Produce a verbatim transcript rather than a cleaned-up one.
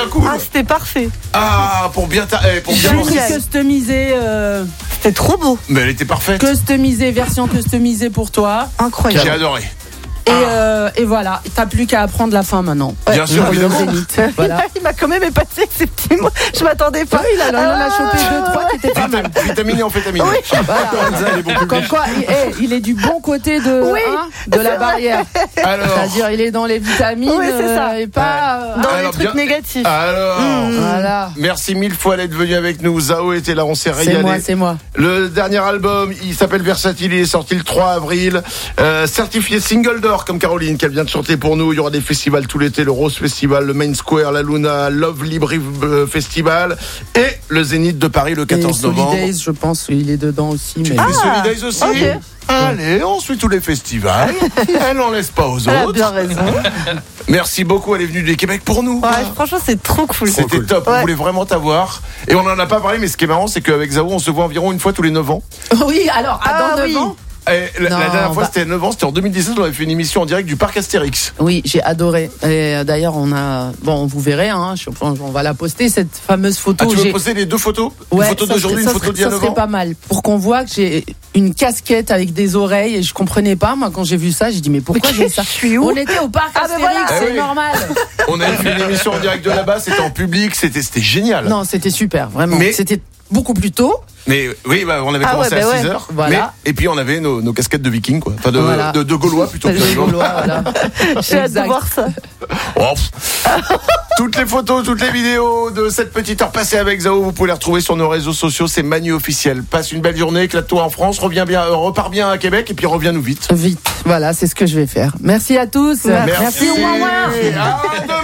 bien cool. Ah, c'était parfait. Ah, pour bien ta... eh, pour bien J'ai lancer. customisé, euh, C'était trop beau. Mais elle était parfaite. customisé, version customisée pour toi. Incroyable. J'ai adoré. Et, euh, et voilà, t'as plus qu'à apprendre la fin maintenant. Bien sûr, Pour le évidemment. Zénith. Voilà. Il m'a quand même épaté ces petits mots. Je m'attendais pas. Oui, il a, il en a chopé deux, trois qui étaient pas mal. Vita- Vitamine et amphétamine. Oui. Voilà. Lorenza, elle est bon public. Comme quoi, il, eh, il est du bon côté de, Oui, hein, de la barrière. Alors, C'est-à-dire, il est dans les vitamines Oui, c'est ça. euh, et pas. euh, Dans Alors, les trucs bien- négatifs. alors. Voilà. Merci mille fois d'être venu avec nous. Zao était là, on s'est régalé. C'est moi, c'est moi. Le dernier album, il s'appelle Versatile, il est sorti le trois avril. Euh, certifié single d'or, comme Caroline, qu'elle vient de chanter pour nous. Il y aura des festivals tout l'été, le Rose Festival, le Main Square, la Luna, Love Libre Festival et le Zénith de Paris le quatorze et novembre. Solidays, je pense, il est dedans aussi. Mais... Tu fais Solidays aussi ok. Allez, on suit tous les festivals. Elle n'en laisse pas aux Elle a autres. bien raison. Merci beaucoup, elle est venue du Québec pour nous. Ouais, franchement, c'est trop cool. C'était top, on Ouais. voulait vraiment t'avoir. Et on n'en a pas parlé, mais ce qui est marrant, c'est qu'avec Zao, on se voit environ une fois tous les neuf ans. Oui, alors, à Ah, dans oui. neuf ans. Et la, Non, la dernière fois, bah- c'était neuf ans, c'était en deux mille dix-sept, on avait fait une émission en direct du parc Astérix. Oui, j'ai adoré. Et euh, d'ailleurs, on a. Bon, vous verrez, hein, je- on va la poster, cette fameuse photo. Ah, tu veux J'ai- poster les deux photos? Ouais, Une photo ça d'aujourd'hui, serait- une ça photo d'il y a serait- neuf Ça ans? serait pas mal. Pour qu'on voit que j'ai une casquette avec des oreilles et je comprenais pas. Moi, quand j'ai vu ça, j'ai dit, mais pourquoi j'ai ça? Je suis où? On était au parc Ah, ben Astérix, voilà. c'est Ah oui. normal. On avait fait une émission en direct de là-bas, c'était en public, c'était c'était génial. Non, c'était super, vraiment. Mais- C'était beaucoup plus tôt. Mais oui, bah, on avait Ah commencé ouais, à bah six ouais. heures. Voilà. Mais- et puis on avait nos, nos casquettes de vikings, quoi. Enfin, de, Voilà. de, de Gaulois plutôt que Les de Gaulois, voilà. J'ai hâte de Exact. voir ça. Oh, pff. Toutes les photos, toutes les vidéos de cette petite heure passée avec Zao, vous pouvez les retrouver sur nos réseaux sociaux. C'est Manu officiel. Passe une belle journée, éclate-toi en France, reviens bien, euh, repars bien à Québec et puis reviens nous vite. Vite. Voilà, c'est ce que je vais faire. Merci à tous. Merci. Merci. Ouin, ouin. À demain.